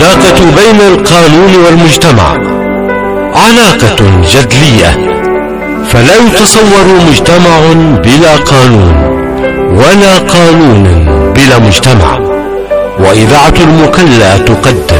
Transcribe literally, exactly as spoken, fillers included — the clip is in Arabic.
العلاقة بين القانون والمجتمع علاقة جدلية، فلا يتصور مجتمع بلا قانون ولا قانون بلا مجتمع. وإذاعة المكلا تقدم